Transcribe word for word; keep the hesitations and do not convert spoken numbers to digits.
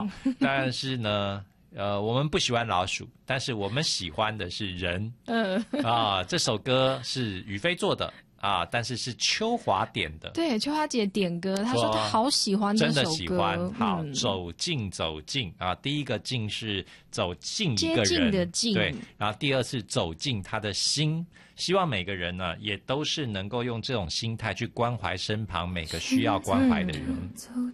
但是呢，呃，我们不喜欢老鼠，但是我们喜欢的是人。嗯啊，这首歌是雨霏做的啊，但是是秋华点的。 对，秋华姐点歌，她说她好喜欢这首歌， 真的喜欢。好， 嗯、 走近走近啊，第一个近是走近一个人， 接近的近， 对，然后第二是走进他的心。希望每个人呢，也都是能够用这种心态去关怀身旁每个需要关怀的人。 走